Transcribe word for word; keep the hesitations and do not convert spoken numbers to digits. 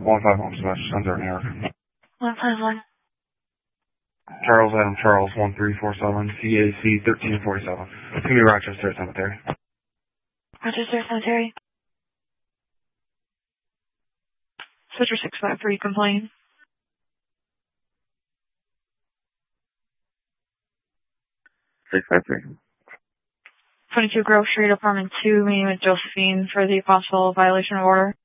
one five one Smash, Center, New York. one five one. Charles Adam Charles, one three four seven, C A C thirteen forty-seven. It's going to be Rochester Cemetery. Rochester Cemetery. Switcher six five three, complain. six five three. twenty-two Grove Street, apartment two, meeting with Josephine for the possible violation of order.